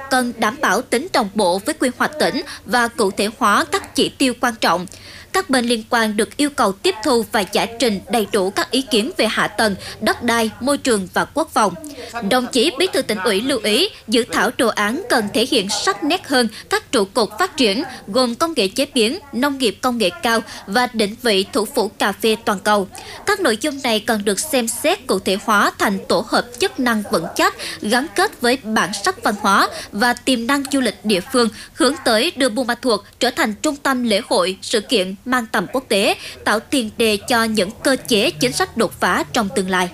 cần đảm bảo tính đồng bộ với quy hoạch tỉnh và cụ thể hóa các chỉ tiêu quan trọng. Các bên liên quan được yêu cầu tiếp thu và giải trình đầy đủ các ý kiến về hạ tầng, đất đai, môi trường và quốc phòng. Đồng chí Bí thư Tỉnh ủy lưu ý, dự thảo đồ án cần thể hiện sắc nét hơn các trụ cột phát triển gồm công nghệ chế biến, nông nghiệp công nghệ cao và định vị thủ phủ cà phê toàn cầu. Các nội dung này cần được xem xét cụ thể hóa thành tổ hợp chức năng vững chắc, gắn kết với bản sắc văn hóa và tiềm năng du lịch địa phương, hướng tới đưa Buôn Ma Thuột trở thành trung tâm lễ hội, sự kiện mang tầm quốc tế, tạo tiền đề cho những cơ chế chính sách đột phá trong tương lai.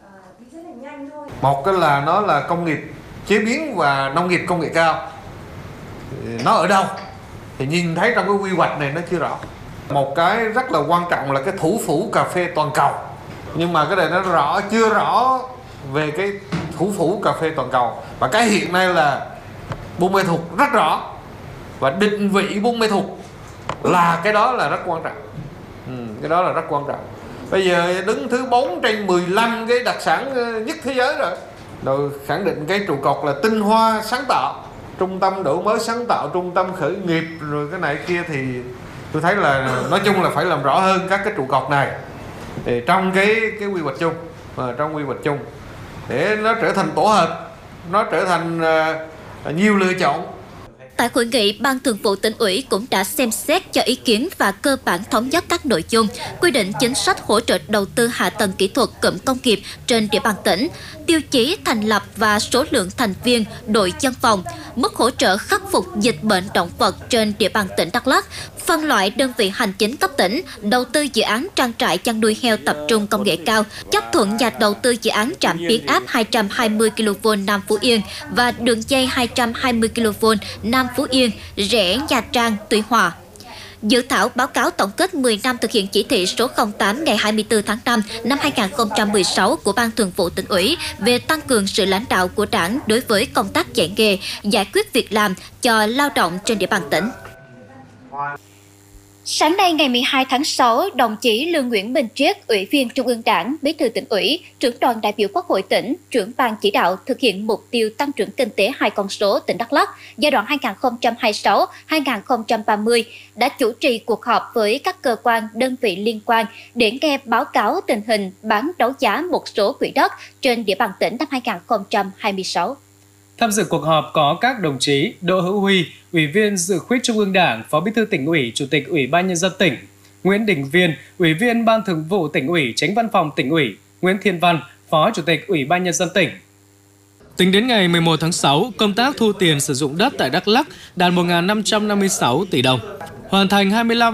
Một cái là nó là công nghiệp chế biến và nông nghiệp công nghệ cao. Nó ở đâu? Thì nhìn thấy trong cái quy hoạch này nó chưa rõ. Một cái rất là quan trọng là cái thủ phủ cà phê toàn cầu. Nhưng mà cái này nó chưa rõ về cái thủ phủ cà phê toàn cầu. Và cái hiện nay là Buôn Ma Thuột rất rõ. Và định vị Buôn Ma Thuột là cái đó là rất quan trọng. Cái đó là rất quan trọng. Bây giờ đứng thứ 4 trên 15 cái đặc sản nhất thế giới rồi. Rồi khẳng định cái trụ cột là tinh hoa sáng tạo, trung tâm đổi mới sáng tạo, trung tâm khởi nghiệp, rồi cái này kia thì tôi thấy là nói chung là phải làm rõ hơn các cái trụ cột này để trong cái quy hoạch chung, trong quy hoạch chung để nó trở thành tổ hợp, nó trở thành nhiều lựa chọn. Tại hội nghị, Ban Thường vụ Tỉnh ủy cũng đã xem xét cho ý kiến và cơ bản thống nhất các nội dung, quy định chính sách hỗ trợ đầu tư hạ tầng kỹ thuật cụm công nghiệp trên địa bàn tỉnh, tiêu chí thành lập và số lượng thành viên đội dân phòng, mức hỗ trợ khắc phục dịch bệnh động vật trên địa bàn tỉnh Đắk Lắk, phân loại đơn vị hành chính cấp tỉnh, đầu tư dự án trang trại chăn nuôi heo tập trung công nghệ cao, chấp thuận nhà đầu tư dự án trạm biến áp 220 kV Nam Phú Yên và đường dây 220 kV Nam Phú Yên, Rẽ Nha Trang, Tuy Hòa. Dự thảo báo cáo tổng kết 10 năm thực hiện chỉ thị số 08 ngày 24 tháng 5 năm 2016 của Ban Thường vụ Tỉnh ủy về tăng cường sự lãnh đạo của Đảng đối với công tác dạy nghề, giải quyết việc làm cho lao động trên địa bàn tỉnh. Sáng nay ngày 12 tháng 6, đồng chí Lương Nguyễn Minh Triết, Ủy viên Trung ương Đảng, Bí thư Tỉnh ủy, trưởng đoàn đại biểu Quốc hội tỉnh, trưởng ban chỉ đạo thực hiện mục tiêu tăng trưởng kinh tế 2 con số tỉnh Đắk Lắk giai đoạn 2026-2030 đã chủ trì cuộc họp với các cơ quan, đơn vị liên quan để nghe báo cáo tình hình bán đấu giá một số quỹ đất trên địa bàn tỉnh năm 2026. Tham dự cuộc họp có các đồng chí Đỗ Hữu Huy, Ủy viên Dự khuyết Trung ương Đảng, Phó Bí thư Tỉnh ủy, Chủ tịch Ủy ban Nhân dân tỉnh, Nguyễn Đình Viên, Ủy viên Ban Thường vụ Tỉnh ủy, Chánh Văn phòng Tỉnh ủy, Nguyễn Thiên Văn, Phó Chủ tịch Ủy ban Nhân dân tỉnh. Tính đến ngày 11 tháng 6, công tác thu tiền sử dụng đất tại Đắk Lắk đạt 1.556 tỷ đồng, hoàn thành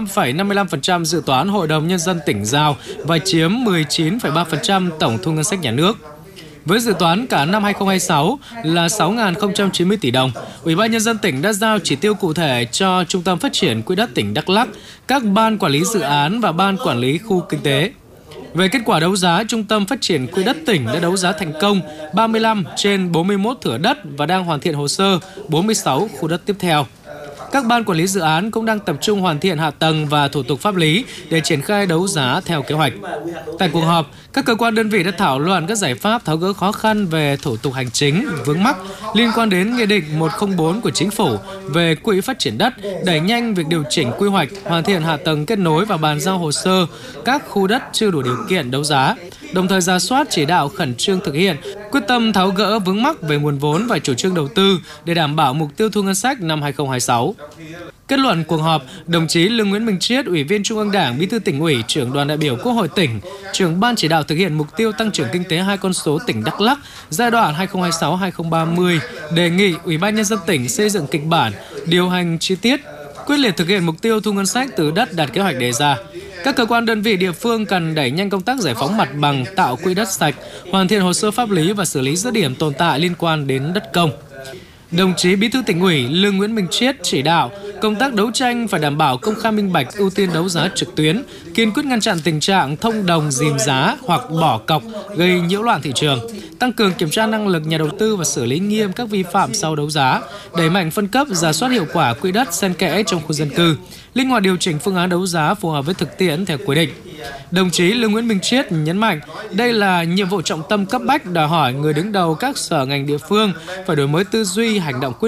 25,55% dự toán Hội đồng Nhân dân tỉnh giao và chiếm 19,3% tổng thu ngân sách nhà nước. Với dự toán cả năm 2026 là 6.090 tỷ đồng, Ủy ban Nhân dân tỉnh đã giao chỉ tiêu cụ thể cho Trung tâm Phát triển Quỹ đất tỉnh Đắk Lắk, các ban quản lý dự án và ban quản lý khu kinh tế. Về kết quả đấu giá, Trung tâm Phát triển Quỹ đất tỉnh đã đấu giá thành công 35 trên 41 thửa đất và đang hoàn thiện hồ sơ 46 khu đất tiếp theo. Các ban quản lý dự án cũng đang tập trung hoàn thiện hạ tầng và thủ tục pháp lý để triển khai đấu giá theo kế hoạch. Tại cuộc họp, các cơ quan đơn vị đã thảo luận các giải pháp tháo gỡ khó khăn về thủ tục hành chính, vướng mắc liên quan đến Nghị định 104 của Chính phủ về Quỹ phát triển đất, đẩy nhanh việc điều chỉnh quy hoạch, hoàn thiện hạ tầng kết nối và bàn giao hồ sơ các khu đất chưa đủ điều kiện đấu giá, đồng thời rà soát chỉ đạo khẩn trương thực hiện, quyết tâm tháo gỡ vướng mắc về nguồn vốn và chủ trương đầu tư để đảm bảo mục tiêu thu ngân sách năm 2026. Kết luận cuộc họp, đồng chí Lương Nguyễn Minh Triết, Ủy viên Trung ương Đảng, Bí thư Tỉnh ủy, trưởng đoàn đại biểu Quốc hội tỉnh, trưởng ban chỉ đạo thực hiện mục tiêu tăng trưởng kinh tế 2 con số tỉnh Đắk Lắk giai đoạn 2026-2030, đề nghị Ủy ban Nhân dân tỉnh xây dựng kịch bản, điều hành chi tiết, quyết liệt thực hiện mục tiêu thu ngân sách từ đất đạt kế hoạch đề ra. Các cơ quan đơn vị địa phương cần đẩy nhanh công tác giải phóng mặt bằng, tạo quỹ đất sạch, hoàn thiện hồ sơ pháp lý và xử lý dứt điểm tồn tại liên quan đến đất công. Đồng chí Bí thư Tỉnh ủy Lương Nguyễn Minh Triết chỉ đạo công tác đấu tranh phải đảm bảo công khai minh bạch, ưu tiên đấu giá trực tuyến, kiên quyết ngăn chặn tình trạng thông đồng dìm giá hoặc bỏ cọc gây nhiễu loạn thị trường, tăng cường kiểm tra năng lực nhà đầu tư và xử lý nghiêm các vi phạm sau đấu giá, đẩy mạnh phân cấp, rà soát hiệu quả quỹ đất xen kẽ trong khu dân cư, linh hoạt điều chỉnh phương án đấu giá phù hợp với thực tiễn theo quy định. Đồng chí Lương Nguyễn Minh Triết nhấn mạnh đây là nhiệm vụ trọng tâm cấp bách, đòi hỏi người đứng đầu các sở ngành địa phương phải đổi mới tư duy, hành động quyết